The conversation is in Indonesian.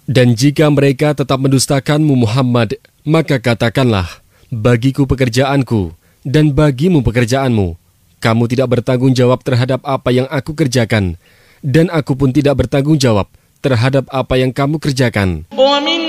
Dan jika mereka tetap mendustakanmu Muhammad, maka katakanlah, bagiku pekerjaanku, dan bagimu pekerjaanmu. Kamu tidak bertanggung jawab terhadap apa yang aku kerjakan, dan aku pun tidak bertanggung jawab terhadap apa yang kamu kerjakan.